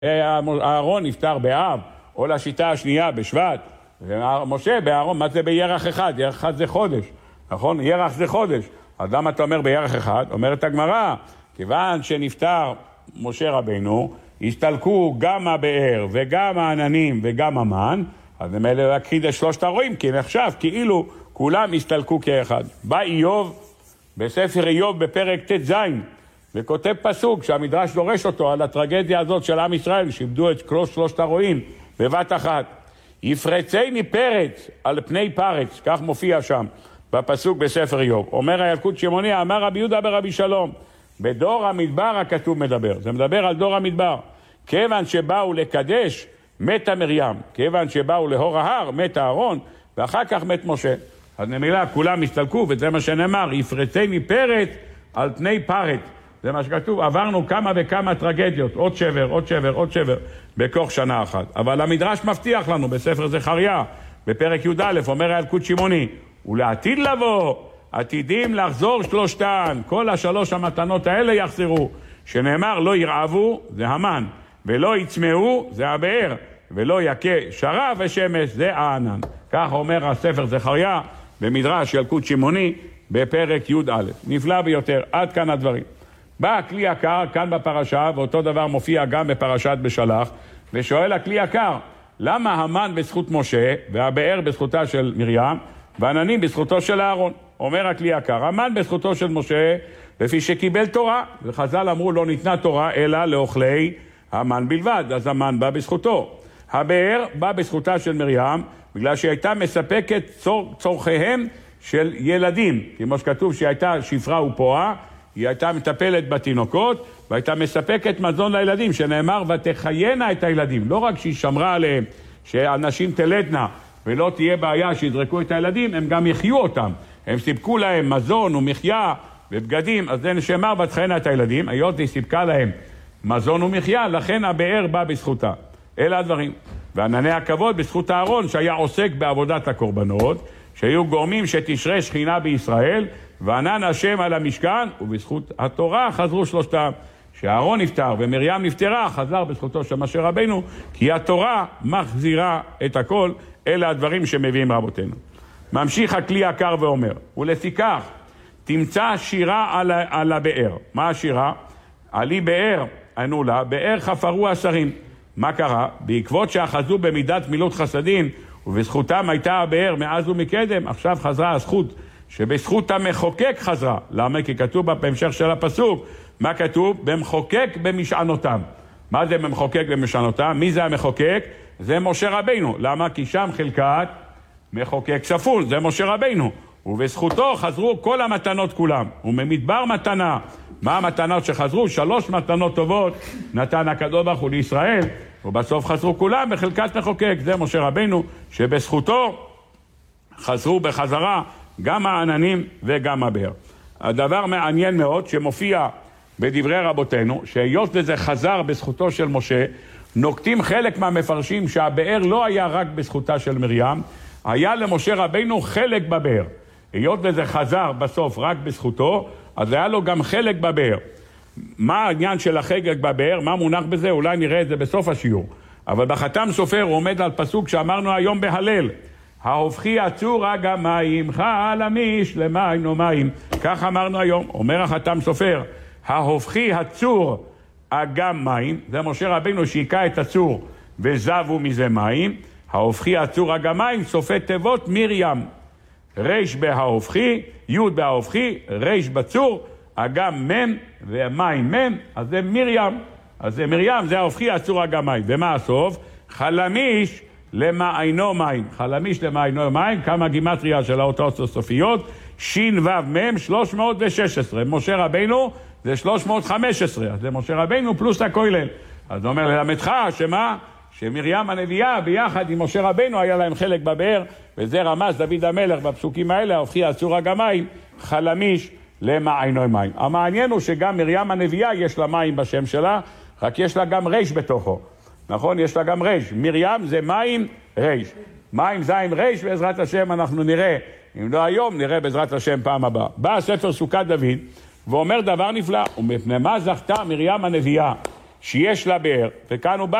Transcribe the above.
אהרון נפטר באב, או לשיטה השנייה בשבט, ומשה באהרון, מה זה בירח אחד? ירח אחד זה חודש, נכון? ירח זה חודש. אז למה אתה אומר בירח אחד? אומרת הגמרא, כיוון שנפטר משה רבינו, הסתלקו גם הבאר וגם העננים וגם המן, אז הם אלה להכחיד את שלושת הרועים, כי נחשב כאילו כולם הסתלקו כאחד. בא איוב בספר איוב בפרק ט"ז, וכותב פסוק שהמדרש דורש אותו על הטרגדיה הזאת של עם ישראל, שאיבדו את שלושת הרועים בבת אחת. יפרצני פרץ על פני פרץ, כך מופיע שם בפסוק בספר איוב. אומר הילקוט שמעוני, אמר רבי יהודה ברבי שלום, בדור המדבר הכתוב מדבר, זה מדבר על דור המדבר. כיוון שבאו לקדש מתה מרים, כיוון שבאו להור ההר מתה אהרון, ואחר כך מת משה. אז נמילה כולם הסתלקו, וזה מה שנאמר, יפרצני פרץ על פני פרץ. זה מה שכתוב, עברנו כמה וכמה טרגדיות, עוד שבר, עוד שבר, עוד שבר, בכוח שנה אחת. אבל המדרש מבטיח לנו בספר זכריה, בפרק י"א, אומר הילקוט שמעוני, ולעתיד לבוא, עתידים לחזור שלושתן, כל השלוש המתנות האלה יחזרו, שנאמר לא ירעבו, זה המן, ולא יצמאו, זה הבאר, ולא יקה שרף ושמש, זה הענן. כך אומר הספר זכריה, במדרש ילקוט שמעוני, בפרק י"א. נפלא ביותר, עד כאן הדברים. בא הכלי יקר כאן בפרשה, ואותו דבר מופיע גם בפרשת בשלח, ושואל הכלי יקר, למה המן בזכות משה, והבאר בזכותה של מרים, ועננים בזכותו של אהרון? אומר הכלי יקר, המן בזכותו של משה, לפי שקיבל תורה, וחז"ל אמרו לא ניתנה תורה, אלא לאוכלי המן בלבד, אז המן בא בזכותו. הבאר בא בזכותה של מרים, בגלל שהיא הייתה מספקת צורכיהם של ילדים, כמו שכתוב שהיא הייתה שפרה ופועה, היא הייתה מטפלת בתינוקות, והייתה מספקת מזון לילדים, שנאמר ותחיינה את הילדים. לא רק שהיא שמרה עליהם, שאנשים תלדנה, ולא תהיה בעיה שידרקו את הילדים, הם גם יחיו אותם. הם סיפקו להם מזון ומחיה ובגדים, אז זה נאמר ותחיינה את הילדים, היות היא סיפקה להם מזון ומחיה, לכן הבאר בא בזכותה. אלה הדברים. וענני הכבוד בזכות אהרון, שהיה עוסק בעבודת הקורבנות, שהיו גורמים שתשרה שכינה בישראל, וענן השם על המשכן, ובזכות התורה חזרו שלושתם. שאהרון נפטר ומרים נפטרה, חזר בזכותו של משה רבינו, כי התורה מחזירה את הכל. אלה הדברים שמביאים רבותינו. ממשיך הכלי יקר ואומר, ולפיכך תמצא שירה על הבאר. מה השירה? עלי באר, ענו לה, באר חפרו השרים. מה קרה? בעקבות שאחזו במידת מילות חסדים, ובזכותם הייתה הבאר מאז ומקדם, עכשיו חזרה הזכות, שבזכות המחוקק חזרה. למה? כי כתוב בהמשך של הפסוק, מה כתוב? במחוקק במשענותם. מה זה במחוקק במשענותם? מי זה המחוקק? זה משה רבינו. למה? כי שם חלקת מחוקק ספול, זה משה רבינו. ובזכותו חזרו כל המתנות כולם. וממדבר מתנה. מה המתנות שחזרו? 3 מתנות טובות נתן הקדוש ברוך הוא לישראל, ובסוף חזרו כולם בחלקת מחוקק. זה משה רבינו, שבזכותו חזרו בחזרה גם העננים וגם הבאר. הדבר מעניין מאוד שמופיע בדברי רבותינו, שהיות וזה חזר בזכותו של משה, נוקטים חלק מהמפרשים שהבאר לא היה רק בזכותה של מרים, היה למשה רבינו חלק בבאר. היות וזה חזר בסוף רק בזכותו, אז היה לו גם חלק בבאר. מה העניין של החלק בבאר? מה מונח בזה? אולי נראה את זה בסוף השיעור. אבל בחתם סופר הוא עומד על פסוק שאמרנו היום בהלל. ההופכי עצור הגמיים, חלמיש למים נומים. כך אמרנו היום. אומר החתם סופר, ההופכי הצור אגם מים, זה משה רבינו שיקע את הצור וזבו מזה מים. ההופכי הצור אגם מים, סופי תיבות מרים. ריש בההופכי, יוד בההופכי, ריש בצור, אגם מם ומים מם, אז זה מרים. אז זה מרים, זה ההופכי הצור אגם מים. ומה הסוף? חלמיש למעיינו מים. חלמיש למעיינו מים, כמה גימטריה של האותות הסופיות? שין וו מם 316. משה רבינו זה 315. אז זה משה רבינו פלוס הכולל. אז זה אומר ללמדך שמה? שמרים הנביאה ביחד עם משה רבינו היה להם חלק בבאר, וזה רמז דוד המלך בפסוקים האלה, ההופכי הצור אגם מים, חלמיש למעיינו מים. המעניין הוא שגם מרים הנביאה יש לה מים בשם שלה, רק יש לה גם ריש בתוכו. נכון? יש לה גם ריש. מרים זה מים ריש. מים זין ריש, בעזרת השם אנחנו נראה. אם לא היום, נראה בעזרת השם פעם הבאה. בא הספר סוכת דוד, ואומר דבר נפלא, ומפני מה זכתה מרים הנביאה שיש לה באר, וכאן הוא בא